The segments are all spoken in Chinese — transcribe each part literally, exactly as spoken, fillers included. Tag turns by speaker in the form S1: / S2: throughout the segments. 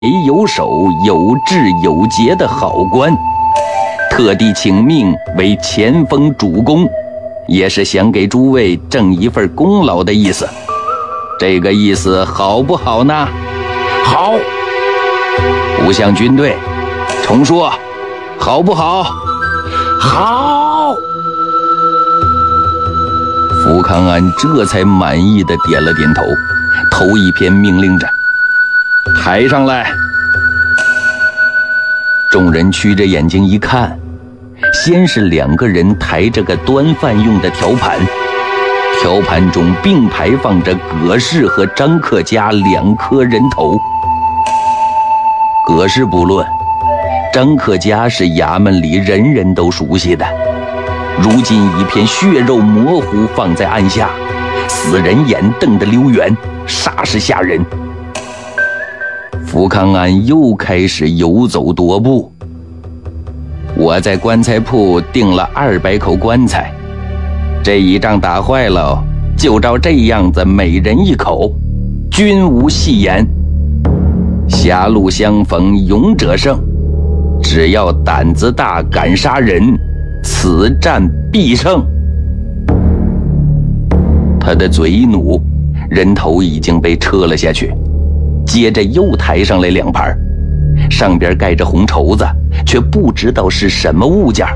S1: 有手、有志有节的好官，特地请命为前锋主公，也是想给诸位挣一份功劳的意思。这个意思好不好呢？
S2: 好。
S1: 五项军队，重说，好不好？
S2: 好。
S1: 福康安这才满意的点了点头，头一偏命令着：抬上来。众人曲着眼睛一看，先是两个人抬着个端饭用的条盘，条盘中并排放着葛氏和张克家两颗人头。葛氏不论，张克家是衙门里人人都熟悉的，如今一片血肉模糊放在案下，死人眼瞪得溜圆，煞是吓人。福康安又开始游走踱步。我在棺材铺订了二百口棺材，这一仗打坏了，就照这样子每人一口，均无戏言。狭路相逢勇者胜，只要胆子大敢杀人，此战必胜。他的嘴一努，人头已经被撤了下去，接着又抬上来两盘，上边盖着红绸子，却不知道是什么物件。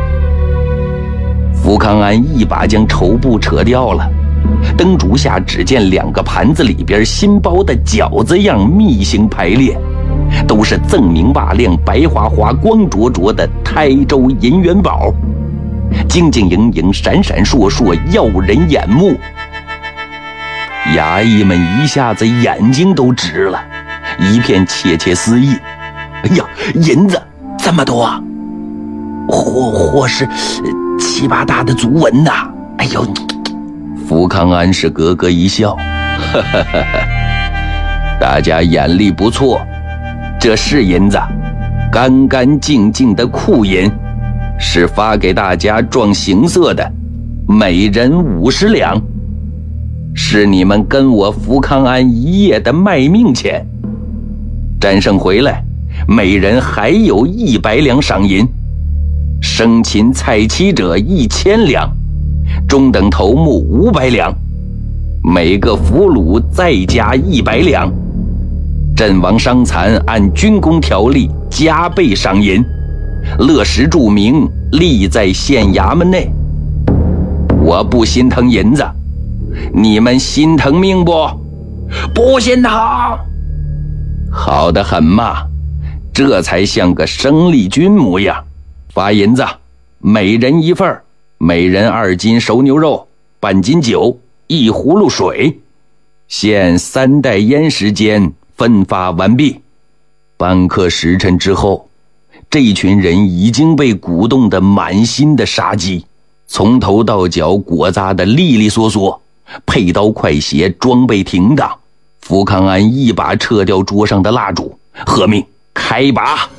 S1: 福康安一把将绸布扯掉了，灯烛下只见两个盘子里边新包的饺子样密形排列，都是锃明瓦亮、白花花、光灼灼的台州银元宝，晶晶莹莹、闪闪烁烁，耀人眼目。衙役们一下子眼睛都直了，一片窃窃私议。哎呀，银子这么多啊，或或是七八大的族文呐、啊！哎呦，福康安是咯咯一笑，哈哈哈哈，大家眼力不错，这是银子，干干净净的库银，是发给大家装行色的，每人五十两，是你们跟我福康安一夜的卖命钱。战胜回来，每人还有一百两赏银，生擒蔡妻者一千两，中等头目五百两，每个俘虏再加一百两，阵亡伤残按军功条例加倍赏银，勒实注明立在县衙门内。我不心疼银子，你们心疼命不？
S2: 不心疼。
S1: 好得很嘛，这才像个生力军模样。发银子，每人一份，每人二斤熟牛肉，半斤酒，一葫芦水，限三袋烟时间分发完毕。半刻时辰之后，这群人已经被鼓动得满心的杀机，从头到脚裹扎得利利索索，佩刀快鞋，装备停当。福康安一把撤掉桌上的蜡烛，喝命开拔。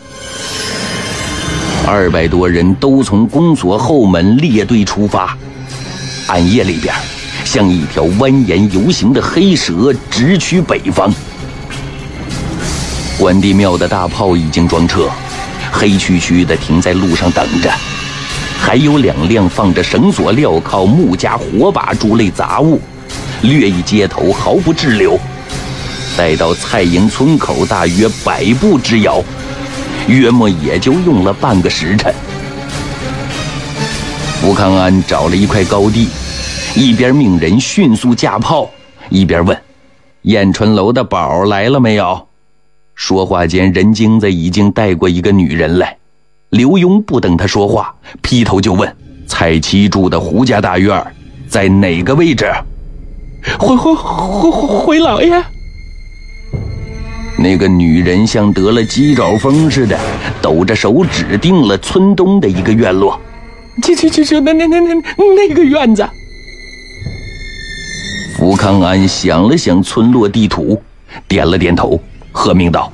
S1: 二百多人都从公所后门列队出发，暗夜里边像一条蜿蜒游行的黑蛇直趋北方。关帝庙的大炮已经装车，黑黢黢的停在路上等着，还有两辆放着绳索、镣铐、木夹、火把诸类杂物，掠一街头毫不滞留。待到蔡营村口大约百步之遥，约莫也就用了半个时辰。福康安找了一块高地，一边命人迅速架炮，一边问燕春楼的宝来了没有。说话间，人精子已经带过一个女人来。刘墉不等他说话，劈头就问蔡妻住的胡家大院在哪个位置？
S2: 回回回回回老爷。
S1: 那个女人像得了鸡爪风似的，抖着手指定了村东的一个院落。
S2: 去去去去，那那那那那个院子。
S1: 福康安想了想村落地图，点了点头，喝命道：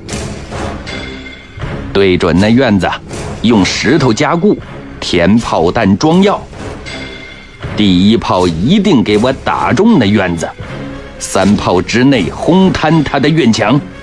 S1: 对准那院子，用石头加固，填炮弹装药。第一炮一定给我打中那院子，三炮之内轰瘫他的院墙。